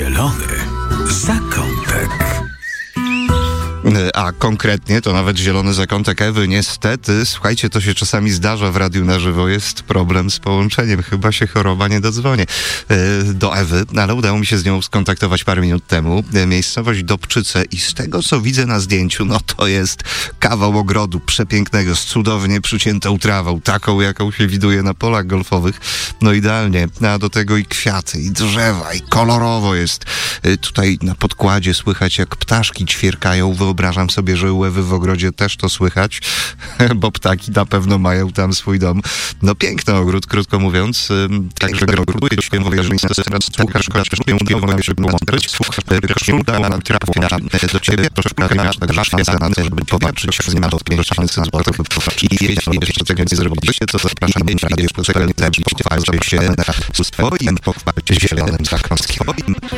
Zielony zakątek. A konkretnie to nawet zielony zakątek Ewy. Niestety, słuchajcie, to się czasami zdarza w radiu na żywo. Jest problem z połączeniem. Chyba się choroba nie dodzwonię do Ewy, ale udało mi się z nią skontaktować parę minut temu. Miejscowość Dobczyce i z tego, co widzę na zdjęciu, no to jest kawał ogrodu przepięknego, z cudownie przyciętą trawą, taką, jaką się widuje na polach golfowych. No idealnie. A do tego i kwiaty, i drzewa, i kolorowo jest. Tutaj na podkładzie słychać, jak ptaszki ćwierkają. Wyobrażam sobie, że u Ewy w ogrodzie też to słychać, bo ptaki na pewno mają tam swój dom. No piękny ogród, krótko mówiąc. Także gratuluję Ci, jeżeli słuchasz, żeby pomądrzyć. Udało nam trafić do Ciebie. Troszkę masz tak szansę na to, żeby popatrzeć z nim do 5000 zł. I jeśli jeszcze tego nie zrobiliście, to zapraszam na radio, pochwalcie się swoim zielonym zakątkiem.